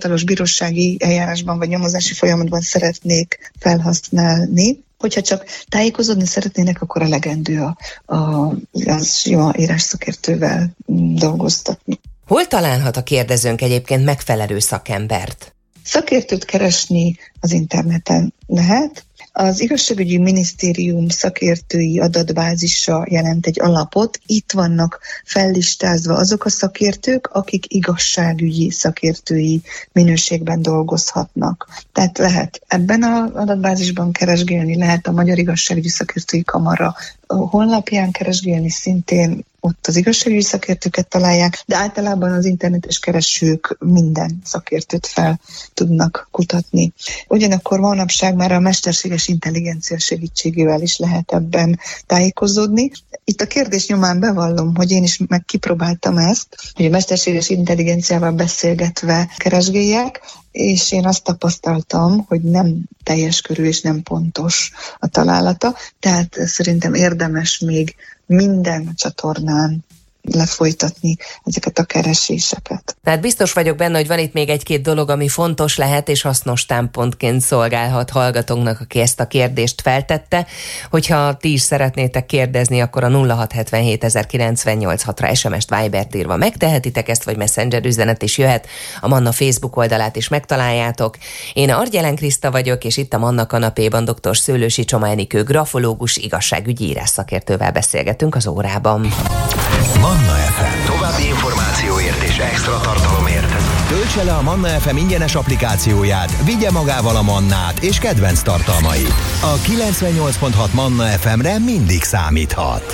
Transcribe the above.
hivatalos bírósági eljárásban vagy nyomozási folyamatban szeretnék felhasználni. Hogyha csak tájékozódni szeretnének, akkor elegendő az jó írás szakértővel dolgoztatni. Hol találhat a kérdezőnk egyébként megfelelő szakembert? Szakértőt keresni az interneten lehet. Az Igazságügyi Minisztérium szakértői adatbázisa jelent egy alapot. Itt vannak fellistázva azok a szakértők, akik igazságügyi szakértői minőségben dolgozhatnak. Tehát lehet ebben az adatbázisban keresgélni, lehet a Magyar Igazságügyi Szakértői Kamara honlapján keresgélni, szintén ott az igazságügyi szakértőket találják, de általában az internetes keresők minden szakértőt fel tudnak kutatni. Ugyanakkor manapság már a mesterséges intelligencia segítségével is lehet ebben tájékozódni. Itt a kérdés nyomán bevallom, hogy én is kipróbáltam ezt, hogy a mesterséges intelligenciával beszélgetve keresgéljek, és én azt tapasztaltam, hogy nem teljes körű és nem pontos a találata, tehát szerintem érdemes még minden csatornán lefolytatni ezeket a kereséseket. Tehát biztos vagyok benne, hogy van itt még egy-két dolog, ami fontos lehet és hasznos támpontként szolgálhat hallgatónknak, aki ezt a kérdést feltette. Hogyha ti is szeretnétek kérdezni, akkor a 0677 ra SMS-t, Vibert írva megtehetitek ezt, vagy Messenger üzenet is jöhet. A Manna Facebook oldalát is megtaláljátok. Én Argyelen Kriszta vagyok, és itt a Manna kanapéban dr. Szőlősi Csoma Enikő grafológus, igazságügyi írás szakértővel beszélgetünk az órában. Manna FM. További információért és extra tartalomért töltse le a Manna FM ingyenes applikációját, vigye magával a Mannát és kedvenc tartalmait. A 98.6 Manna FM-re mindig számíthat.